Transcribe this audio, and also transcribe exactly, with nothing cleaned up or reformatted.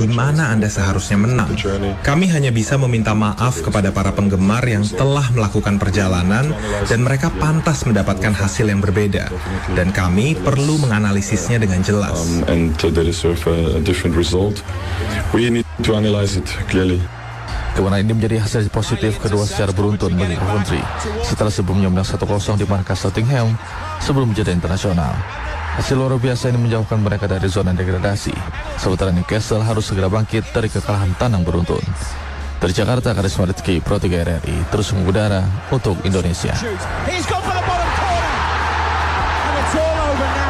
di mana Anda seharusnya menang. Kami hanya bisa meminta maaf kepada para penggemar yang telah melakukan perjalanan dan mereka pantas mendapatkan hasil yang berbeda. Dan kami perlu menganalisisnya dengan jelas. Um, and uh, they deserve a different result. We need to analyze it clearly. Kemenangan ini menjadi hasil positif kedua secara beruntun bagi Coventry setelah sebelumnya menang satu kosong di markas Nottingham sebelum jeda internasional. Hasil luar biasa ini menjauhkan mereka dari zona degradasi, sementara Newcastle harus segera bangkit dari kekalahan tandang beruntun. Dari Jakarta, Karisma Rizky, Pro tiga R R I, terus mengudara untuk Indonesia. He's gone for the bottom corner, and it's all over now.